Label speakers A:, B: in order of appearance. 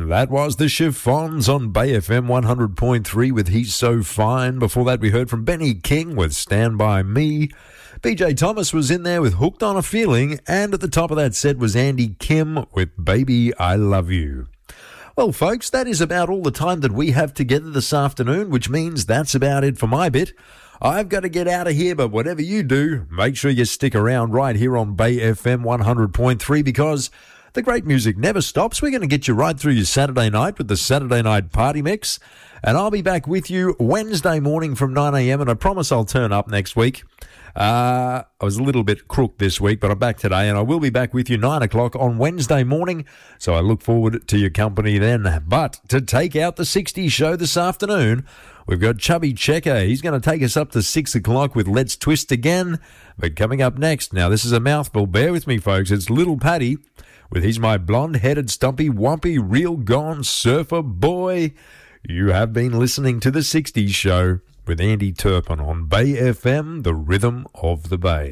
A: That was the Chiffons on Bay FM 100.3 with He's So Fine. Before that, we heard from Benny King with Stand By Me. BJ Thomas was in there with Hooked on a Feeling. And at the top of that set was Andy Kim with Baby I Love You. Well, folks, that is about all the time that we have together this afternoon, which means that's about it for my bit. I've got to get out of here, but whatever you do, make sure you stick around right here on Bay FM 100.3 because the great music never stops. We're going to get you right through your Saturday night with the Saturday Night Party Mix. And I'll be back with you Wednesday morning from 9 a.m. and I promise I'll turn up next week. I was a little bit crook this week, but I'm back today and I will be back with you 9 o'clock on Wednesday morning. So I look forward to your company then. But to take out the 60s show this afternoon, we've got Chubby Checker. He's going to take us up to 6 o'clock with Let's Twist Again. But coming up next, now this is a mouthful. Bear with me, folks. It's Little Paddy with He's My Blonde-Headed Stumpy Wumpy Real Gone Surfer Boy. You have been listening to the 60s show with Andy Turpin on Bay FM, the rhythm of the Bay.